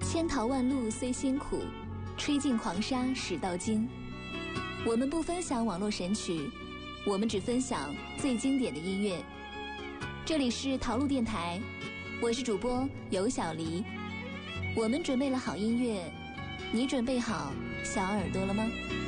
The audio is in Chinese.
千淘万漉虽辛苦，吹尽黄沙始到金。我们不分享网络神曲，我们只分享最经典的音乐。这里是陶路电台，我是主播尤小黎。我们准备了好音乐，你准备好小耳朵了吗？